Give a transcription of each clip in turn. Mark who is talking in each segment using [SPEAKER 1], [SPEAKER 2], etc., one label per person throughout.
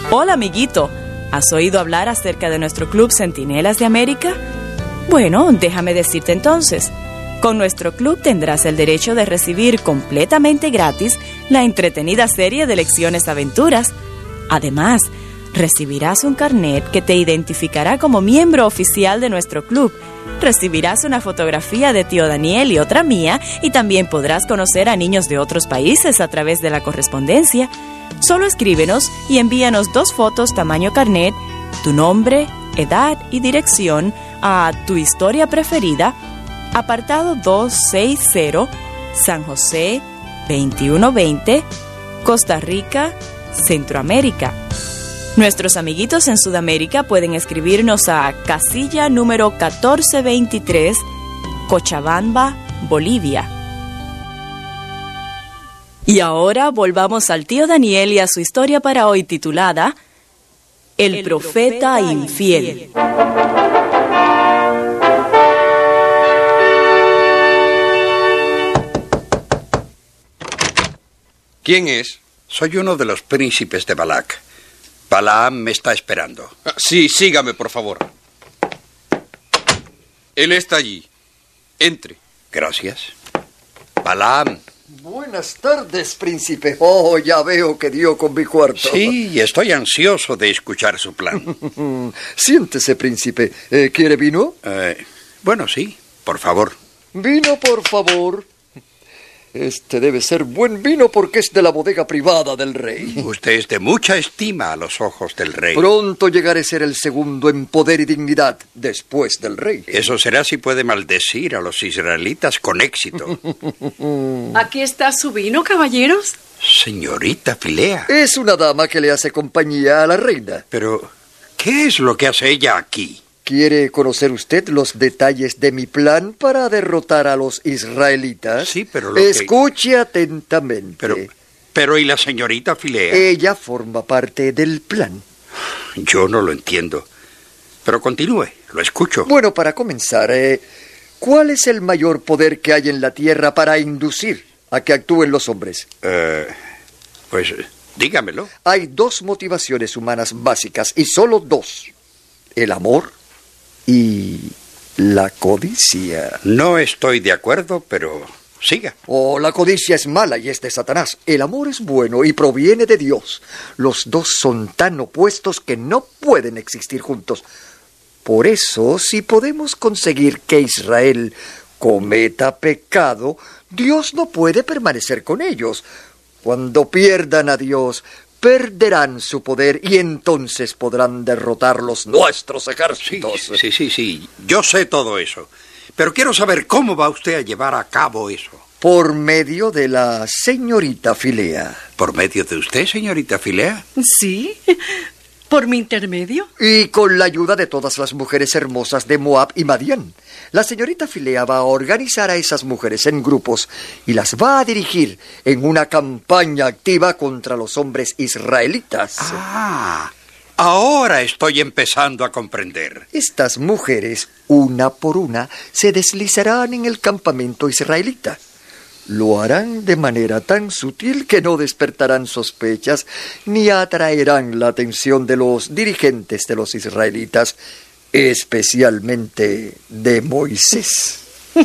[SPEAKER 1] Hola, amiguito. ¿Has oído hablar acerca de nuestro Club Centinelas de América? Bueno, déjame decirte entonces. Con nuestro club tendrás el derecho de recibir completamente gratis la entretenida serie de lecciones aventuras. Además, recibirás un carnet que te identificará como miembro oficial de nuestro club. Recibirás una fotografía de tío Daniel y otra mía, y también podrás conocer a niños de otros países a través de la correspondencia. Solo escríbenos y envíanos 2 fotos tamaño carnet, tu nombre, edad y dirección a Tu Historia Preferida, apartado 260, San José, 2120, Costa Rica, Centroamérica. Nuestros amiguitos en Sudamérica pueden escribirnos a casilla número 1423, Cochabamba, Bolivia. Y ahora volvamos al tío Daniel y a su historia para hoy titulada El profeta infiel.
[SPEAKER 2] ¿Quién es?
[SPEAKER 3] Soy uno de los príncipes de Balac. Balaam me está esperando.
[SPEAKER 2] Sí, sígame, por favor. Él está allí. Entre.
[SPEAKER 3] Gracias. Balaam.
[SPEAKER 4] Buenas tardes, príncipe. Oh, ya veo que dio con mi cuarto.
[SPEAKER 3] Sí, estoy ansioso de escuchar su plan.
[SPEAKER 4] Siéntese, príncipe. ¿Quiere vino?
[SPEAKER 3] Bueno, sí, por favor.
[SPEAKER 4] Vino, por favor. Este debe ser buen vino porque es de la bodega privada del rey.
[SPEAKER 3] Usted es de mucha estima a los ojos del rey.
[SPEAKER 4] Pronto llegaré a ser el segundo en poder y dignidad después del rey.
[SPEAKER 3] Eso será si puede maldecir a los israelitas con éxito.
[SPEAKER 5] Aquí está su vino, caballeros.
[SPEAKER 3] Señorita Filea.
[SPEAKER 4] Es una dama que le hace compañía a la reina.
[SPEAKER 3] Pero, ¿qué es lo que hace ella aquí?
[SPEAKER 4] ¿Quiere conocer usted los detalles de mi plan para derrotar a los israelitas?
[SPEAKER 3] Sí, pero
[SPEAKER 4] Escuche atentamente.
[SPEAKER 3] Pero ¿y la señorita Filea?
[SPEAKER 4] Ella forma parte del plan.
[SPEAKER 3] Yo no lo entiendo. Pero continúe, lo escucho.
[SPEAKER 4] Bueno, para comenzar, ¿cuál es el mayor poder que hay en la tierra para inducir a que actúen los hombres?
[SPEAKER 3] Pues, dígamelo.
[SPEAKER 4] Hay 2 motivaciones humanas básicas, y solo 2. El amor y la codicia.
[SPEAKER 3] No estoy de acuerdo, pero siga.
[SPEAKER 4] La codicia es mala y es de Satanás. El amor es bueno y proviene de Dios. Los 2 son tan opuestos que no pueden existir juntos. Por eso, si podemos conseguir que Israel cometa pecado, Dios no puede permanecer con ellos. Cuando pierdan a Dios, perderán su poder y entonces podrán derrotarlos nuestros ejércitos.
[SPEAKER 3] Sí. Yo sé todo eso. Pero quiero saber cómo va usted a llevar a cabo eso.
[SPEAKER 4] Por medio de la señorita Filea.
[SPEAKER 3] ¿Por medio de usted, señorita Filea?
[SPEAKER 5] Sí, por mi intermedio.
[SPEAKER 4] Y con la ayuda de todas las mujeres hermosas de Moab y Madián. La señorita Filea va a organizar a esas mujeres en grupos y las va a dirigir en una campaña activa contra los hombres israelitas.
[SPEAKER 3] Ahora estoy empezando a comprender.
[SPEAKER 4] Estas mujeres, una por una, se deslizarán en el campamento israelita. Lo harán de manera tan sutil que no despertarán sospechas ni atraerán la atención de los dirigentes de los israelitas, especialmente de Moisés.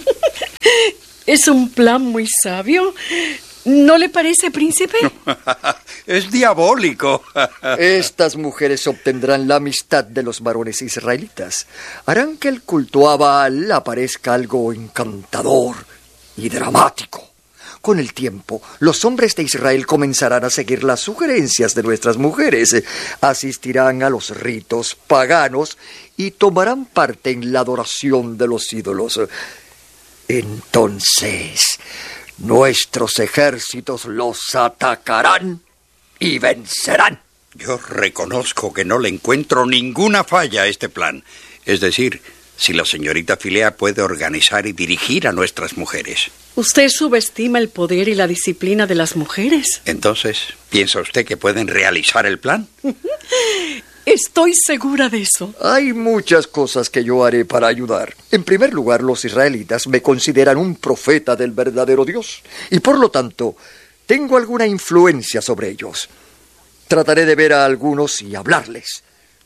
[SPEAKER 5] Es un plan muy sabio. ¿No le parece, príncipe?
[SPEAKER 3] Es diabólico.
[SPEAKER 4] Estas mujeres obtendrán la amistad de los varones israelitas. Harán que el culto a Baal aparezca algo encantador y dramático. Con el tiempo, los hombres de Israel comenzarán a seguir las sugerencias de nuestras mujeres, asistirán a los ritos paganos y tomarán parte en la adoración de los ídolos. Entonces, nuestros ejércitos los atacarán y vencerán.
[SPEAKER 3] Yo reconozco que no le encuentro ninguna falla a este plan. Es decir, si la señorita Filea puede organizar y dirigir a nuestras mujeres.
[SPEAKER 5] Usted subestima el poder y la disciplina de las mujeres.
[SPEAKER 3] Entonces, ¿piensa usted que pueden realizar el plan?
[SPEAKER 5] Estoy segura de eso.
[SPEAKER 4] Hay muchas cosas que yo haré para ayudar. En primer lugar, los israelitas me consideran un profeta del verdadero Dios. Y por lo tanto, tengo alguna influencia sobre ellos. Trataré de ver a algunos y hablarles.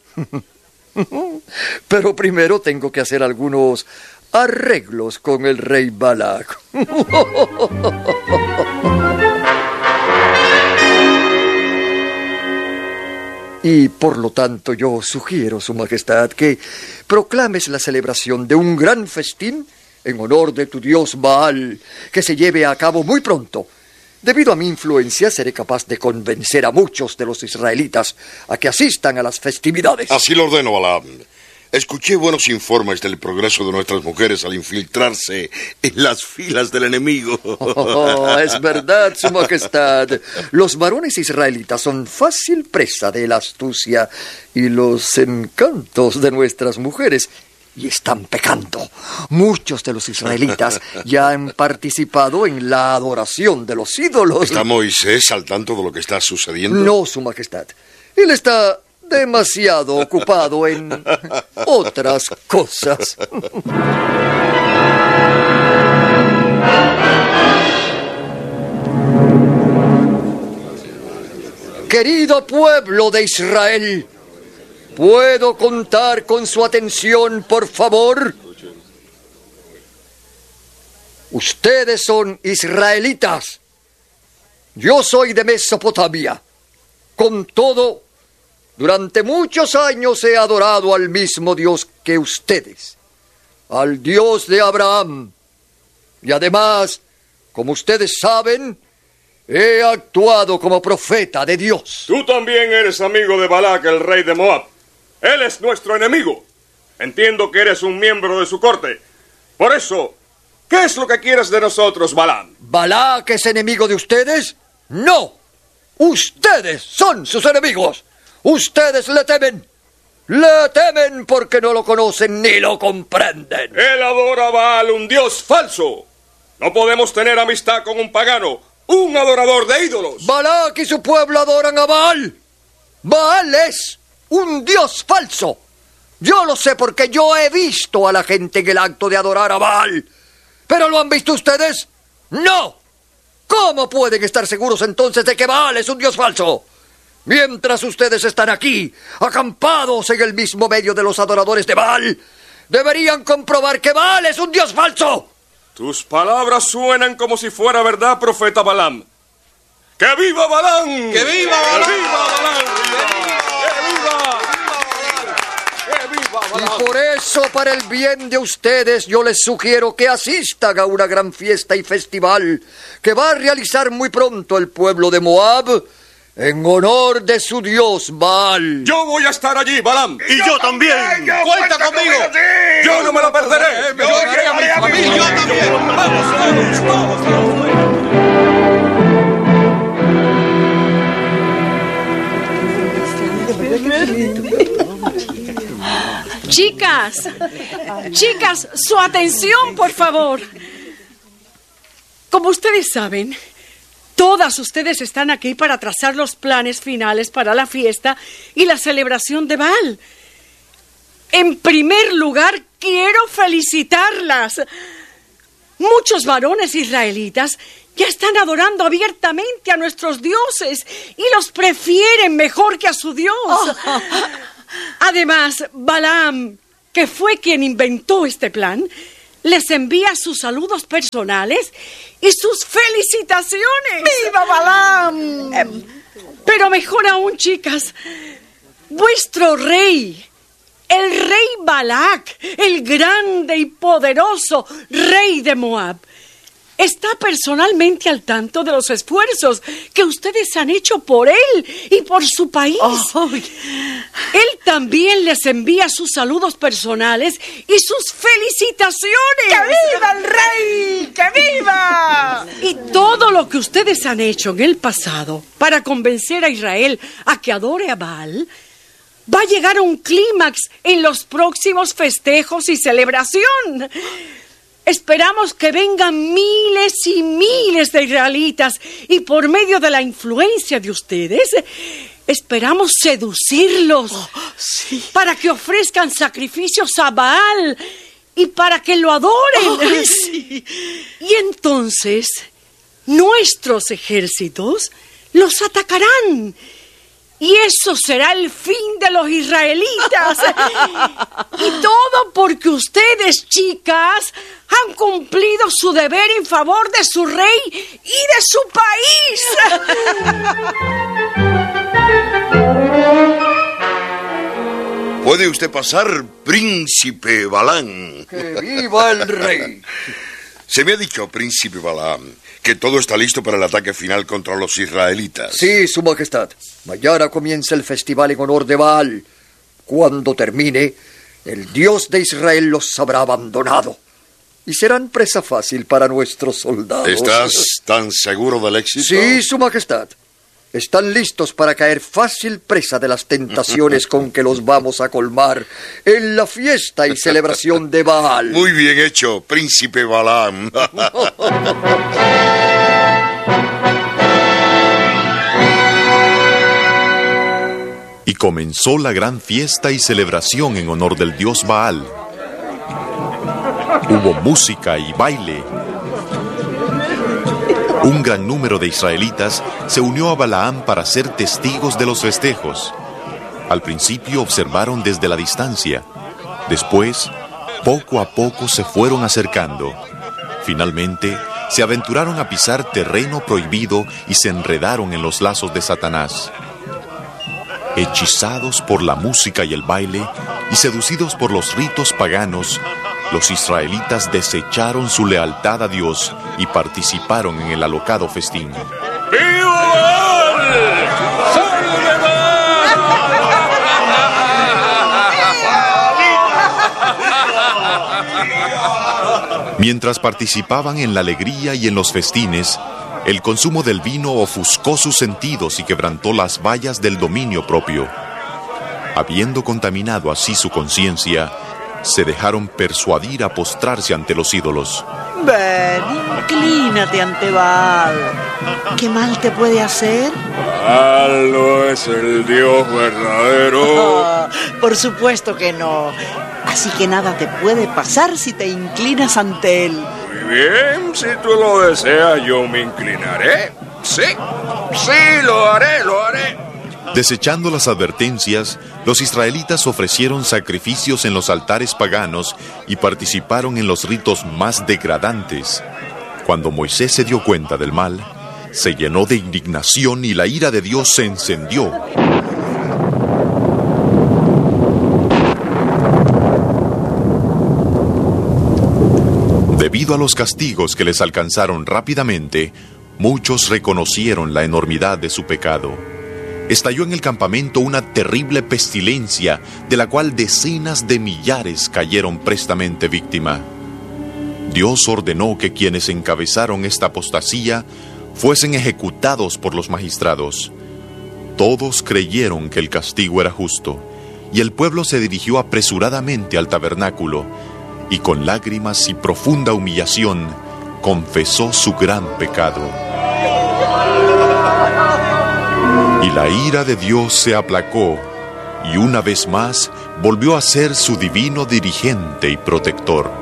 [SPEAKER 4] Pero primero tengo que hacer algunos arreglos con el rey Balak. Y por lo tanto yo sugiero, Su Majestad, que proclames la celebración de un gran festín en honor de tu dios Baal, que se lleve a cabo muy pronto. Debido a mi influencia, seré capaz de convencer a muchos de los israelitas a que asistan a las festividades.
[SPEAKER 6] Así lo ordeno, Balaam. Escuché buenos informes del progreso de nuestras mujeres al infiltrarse en las filas del enemigo.
[SPEAKER 4] Es verdad, Su Majestad. Los varones israelitas son fácil presa de la astucia y los encantos de nuestras mujeres. Y están pecando. Muchos de los israelitas ya han participado en la adoración de los ídolos.
[SPEAKER 6] ¿Está Moisés al tanto de lo que está sucediendo?
[SPEAKER 4] No, Su Majestad. Él está demasiado ocupado en otras cosas. Querido pueblo de Israel, ¿puedo contar con su atención, por favor? Ustedes son israelitas. Yo soy de Mesopotamia. Con todo, durante muchos años he adorado al mismo Dios que ustedes, al Dios de Abraham. Y además, como ustedes saben, he actuado como profeta de Dios.
[SPEAKER 7] Tú también eres amigo de Balak, el rey de Moab. Él es nuestro enemigo. Entiendo que eres un miembro de su corte. Por eso, ¿qué es lo que quieres de nosotros, Balaam?
[SPEAKER 4] ¿Balak es enemigo de ustedes? ¡No! ¡Ustedes son sus enemigos! ¡Ustedes le temen! ¡Le temen porque no lo conocen ni lo comprenden!
[SPEAKER 7] Él adora a Baal, un dios falso. No podemos tener amistad con un pagano, un adorador de ídolos.
[SPEAKER 4] Balak y su pueblo adoran a Baal. Baal es un dios falso. Yo lo sé porque yo he visto a la gente en el acto de adorar a Baal. ¿Pero lo han visto ustedes? ¡No! ¿Cómo pueden estar seguros entonces de que Baal es un dios falso? Mientras ustedes están aquí, acampados en el mismo medio de los adoradores de Baal, deberían comprobar que Baal es un dios falso.
[SPEAKER 7] Tus palabras suenan como si fuera verdad, profeta Balaam. ¡Que viva Balaam!
[SPEAKER 2] ¡Que viva Balaam!
[SPEAKER 7] ¡Que viva Balaam! ¡Que viva Balaam!
[SPEAKER 4] Y por eso, para el bien de ustedes, yo les sugiero que asistan a una gran fiesta y festival que va a realizar muy pronto el pueblo de Moab en honor de su dios Baal.
[SPEAKER 7] Yo voy a estar allí, Balaam.
[SPEAKER 6] ¡Y yo también!
[SPEAKER 2] ¡Cuenta conmigo!
[SPEAKER 7] ¡Yo no me lo perderé!
[SPEAKER 2] ¡Yo traeré a mi familia! ¡Yo también!
[SPEAKER 7] ¡Vamos, vamos, vamos!
[SPEAKER 5] Chicas, su atención, por favor. Como ustedes saben, todas ustedes están aquí para trazar los planes finales para la fiesta y la celebración de Baal. En primer lugar, quiero felicitarlas. Muchos varones israelitas ya están adorando abiertamente a nuestros dioses y los prefieren mejor que a su Dios. Además, Balaam, que fue quien inventó este plan, les envía sus saludos personales y sus felicitaciones.
[SPEAKER 1] ¡Viva Balaam!
[SPEAKER 5] Pero mejor aún, chicas, vuestro rey, el rey Balak, el grande y poderoso rey de Moab, está personalmente al tanto de los esfuerzos que ustedes han hecho por él y por su país. Él también les envía sus saludos personales y sus felicitaciones.
[SPEAKER 1] ¡Que viva el rey! ¡Que viva!
[SPEAKER 5] Y todo lo que ustedes han hecho en el pasado para convencer a Israel a que adore a Baal va a llegar a un clímax en los próximos festejos y celebración. Esperamos que vengan miles y miles de israelitas y por medio de la influencia de ustedes, esperamos seducirlos para que ofrezcan sacrificios a Baal y para que lo adoren. Y entonces nuestros ejércitos los atacarán Y eso será el fin de los israelitas. Y todo porque ustedes, chicas, han cumplido su deber en favor de su rey y de su país.
[SPEAKER 6] Puede usted pasar, príncipe Balán.
[SPEAKER 4] ¡Que viva el rey!
[SPEAKER 6] Se me ha dicho, príncipe Balán, que todo está listo para el ataque final contra los israelitas.
[SPEAKER 4] Sí, su majestad. Mañana comienza el festival en honor de Baal. Cuando termine, el Dios de Israel los habrá abandonado y serán presa fácil para nuestros soldados.
[SPEAKER 6] ¿Estás tan seguro del éxito?
[SPEAKER 4] Sí, su majestad. Están listos para caer fácil presa de las tentaciones con que los vamos a colmar en la fiesta y celebración de Baal.
[SPEAKER 6] Muy bien hecho, príncipe Balán.
[SPEAKER 8] Y comenzó la gran fiesta y celebración en honor del dios Baal. Hubo música y baile. Un gran número de israelitas se unió a Balaam para ser testigos de los festejos. Al principio observaron desde la distancia. Después, poco a poco se fueron acercando. Finalmente, se aventuraron a pisar terreno prohibido y se enredaron en los lazos de Satanás. Hechizados por la música y el baile y seducidos por los ritos paganos, los israelitas desecharon su lealtad a Dios y participaron en el alocado festín.
[SPEAKER 7] ¡Viva Baal! ¡Salve Baal!
[SPEAKER 8] Mientras participaban en la alegría y en los festines, el consumo del vino ofuscó sus sentidos y quebrantó las vallas del dominio propio. Habiendo contaminado así su conciencia, se dejaron persuadir a postrarse ante los ídolos.
[SPEAKER 9] Ven, inclínate ante Baal. ¿Qué mal te puede hacer?
[SPEAKER 7] Baal no es el Dios verdadero.
[SPEAKER 9] Por supuesto que no. Así que nada te puede pasar si te inclinas ante él.
[SPEAKER 7] Muy bien, si tú lo deseas, yo me inclinaré. Sí, lo haré.
[SPEAKER 8] Desechando las advertencias, los israelitas ofrecieron sacrificios en los altares paganos y participaron en los ritos más degradantes. Cuando Moisés se dio cuenta del mal, se llenó de indignación y la ira de Dios se encendió. Debido a los castigos que les alcanzaron rápidamente, muchos reconocieron la enormidad de su pecado. Estalló en el campamento una terrible pestilencia, de la cual decenas de millares cayeron prestamente víctima. Dios ordenó que quienes encabezaron esta apostasía fuesen ejecutados por los magistrados. Todos creyeron que el castigo era justo, y el pueblo se dirigió apresuradamente al tabernáculo, y con lágrimas y profunda humillación confesó su gran pecado. Y la ira de Dios se aplacó, y una vez más volvió a ser su divino dirigente y protector.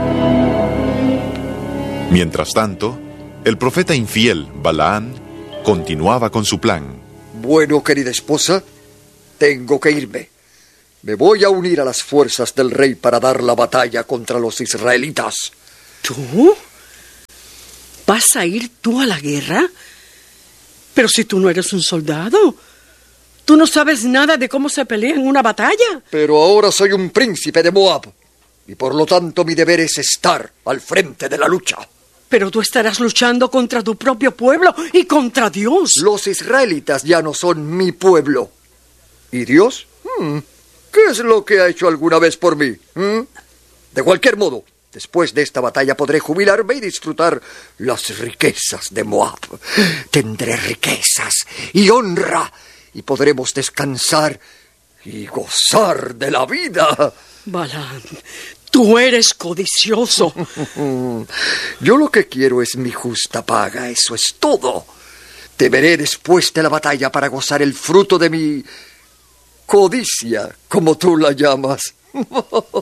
[SPEAKER 8] Mientras tanto, el profeta infiel, Balaam, continuaba con su plan.
[SPEAKER 4] Bueno, querida esposa, tengo que irme. Me voy a unir a las fuerzas del rey para dar la batalla contra los israelitas.
[SPEAKER 5] ¿Tú? ¿Vas a ir tú a la guerra? Pero si tú no eres un soldado, tú no sabes nada de cómo se pelea en una batalla.
[SPEAKER 4] Pero ahora soy un príncipe de Moab, y por lo tanto mi deber es estar al frente de la lucha.
[SPEAKER 5] Pero tú estarás luchando contra tu propio pueblo y contra Dios.
[SPEAKER 4] Los israelitas ya no son mi pueblo. ¿Y Dios? ¿Qué es lo que ha hecho alguna vez por mí? De cualquier modo, después de esta batalla podré jubilarme y disfrutar las riquezas de Moab. Tendré riquezas y honra, y podremos descansar y gozar de la vida.
[SPEAKER 5] Balaam, tú eres codicioso.
[SPEAKER 4] Yo lo que quiero es mi justa paga, eso es todo. Te veré después de la batalla para gozar el fruto de mi codicia, como tú la llamas.